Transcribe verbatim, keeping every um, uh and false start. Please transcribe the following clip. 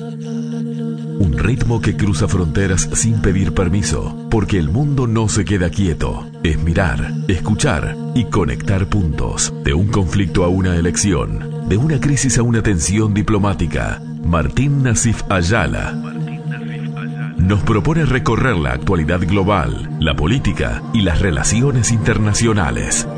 Un ritmo que cruza fronteras sin pedir permiso, porque el mundo no se queda quieto. Es mirar, escuchar y conectar puntos. De un conflicto a una elección, de una crisis a una tensión diplomática. Martín Nassif Ayala nos propone recorrer la actualidad global, la política y las relaciones internacionales.